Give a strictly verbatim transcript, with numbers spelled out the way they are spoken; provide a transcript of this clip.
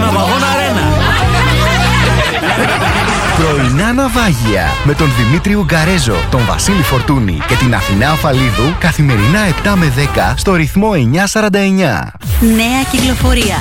Ναυαγόνα Αρένα. Πρωινά ναυάγια με τον Δημήτρη Ουγκαρέζο, τον Βασίλη Φορτούνη και την Αθηνά Αφαλίδου καθημερινά επτά με δέκα στο ρυθμό εννιακόσια σαράντα εννιά. Νέα κυκλοφορία.